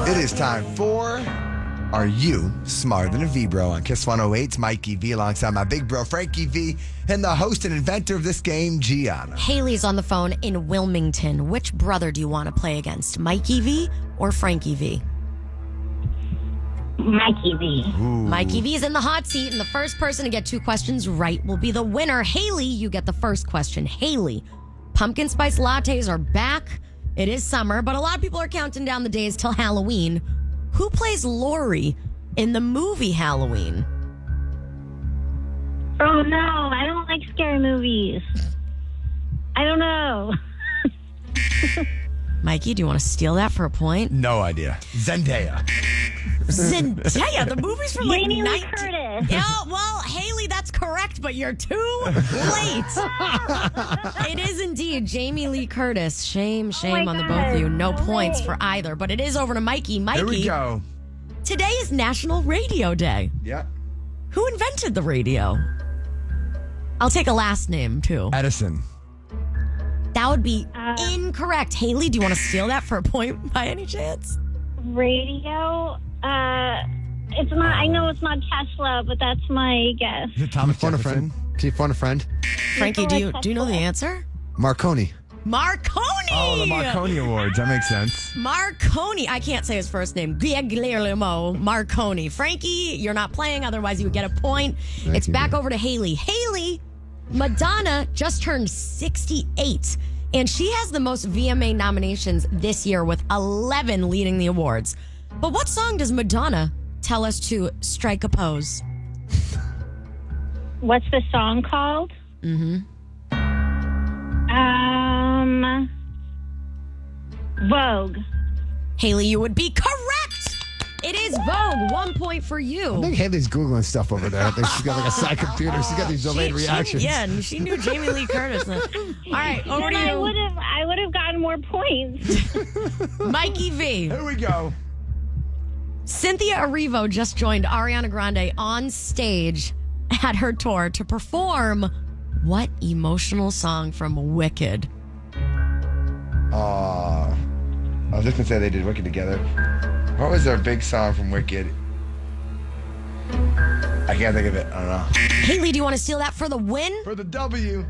It is time for Are You Smarter Than a V-Bro on Kiss 108's Mikey V alongside my big bro Frankie V and the host and inventor of this game, Gianna. Haley's on the phone in Wilmington. Which brother do you want to play against, Mikey V or Frankie V? Mikey V. Ooh. Mikey V is in the hot seat, and the first person to get 2 questions right will be the winner. Haley, you get the first question. Haley, pumpkin spice lattes are back. It is summer, but a lot of people are counting down the days till Halloween. Who plays Laurie in the movie Halloween? Oh, no. I don't like scary movies. I don't know. Mikey, do you want to steal that for a point? No idea. Zendaya. Zendaya, the movie's from like Jamie Lee 19... Curtis. Yeah, well, Haley, that's correct, but you're too late. It is indeed Jamie Lee Curtis. Shame on the both of you. No points for either, but it is over to Mikey. Mikey, Here we go. today is National Radio Day. Yeah. Who invented the radio? I'll take a last name, too. Edison. That would be incorrect. Haley, do you want to steal that for a point by any chance? Radio? It's not. I know it's not Tesla, but that's my guess. Is it Thomas Phone a Jefferson? friend. Can you phone a friend? Frankie, do you know the answer? Marconi. Marconi! Oh, the Marconi Awards. That makes sense. Marconi. I can't say his first name. Guglielmo Marconi. Frankie, you're not playing, otherwise you would get a point. It's you, back man. over to Haley. Haley, Madonna just turned 68, and she has the most VMA nominations this year with 11 leading the awards. But what song does Madonna tell us to strike a pose? What's the song called? Vogue. Haley, you would be correct. It is Vogue. 1 point for you. I think Haley's Googling stuff over there. I think she's got like a side computer. She's got these delayed reactions. She knew Jamie Lee Curtis. All right, over to Then you. I would have gotten more points. Mikey V. Here we go. Cynthia Erivo just joined Ariana Grande on stage at her tour to perform what emotional song from Wicked? I was just going to say they did Wicked together. What was their big song from Wicked? I can't think of it. I don't know. Haley, do you want to steal that for the win? For the W.